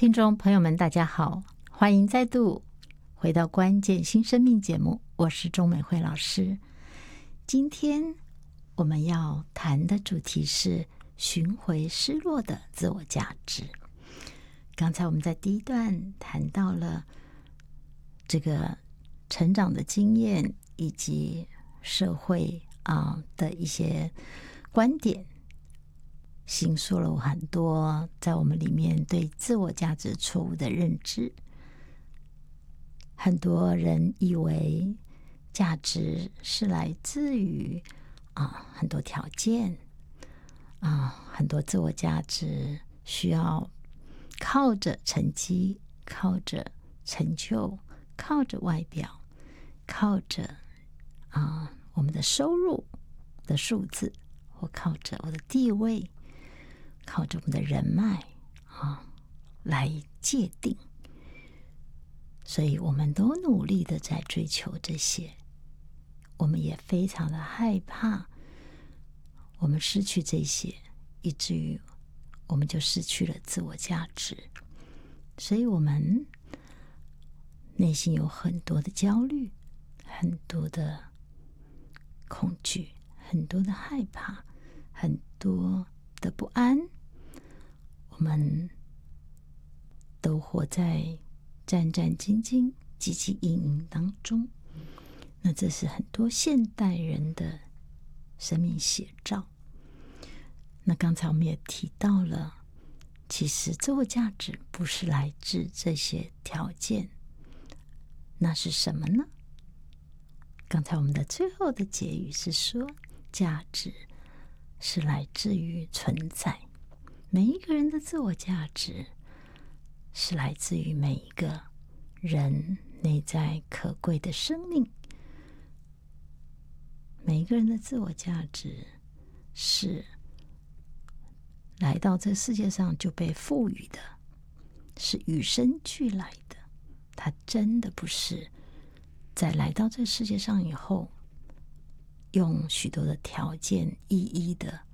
听众朋友们大家好，欢迎再度回到关键新生命节目，我是钟美惠老师。今天我们要谈的主题是寻回失落的自我价值。刚才我们在第一段谈到了这个成长的经验以及社会的一些观点，形塑了很多在我们里面对自我价值错误的认知。很多人以为价值是来自于很多条件很多自我价值需要靠着成绩，靠着成就，靠着外表，靠着我们的收入的数字，或靠着我的地位，靠着我们的人脉来界定。所以我们都努力的在追求这些，我们也非常的害怕我们失去这些，以至于我们就失去了自我价值。所以我们内心有很多的焦虑，很多的恐惧，很多的害怕，很多的不安，我们都活在战战兢兢、汲汲营营当中。那这是很多现代人的生命写照。那刚才我们也提到了，其实自我价值不是来自这些条件，那是什么呢？刚才我们的最后的结语是说，价值是来自于存在。每一个人的自我价值是来自于每一个人内在可贵的生命。每一个人的自我价值是来到这世界上就被赋予的，是与生俱来的。它真的不是在来到这世界上以后，用许多的条件一一的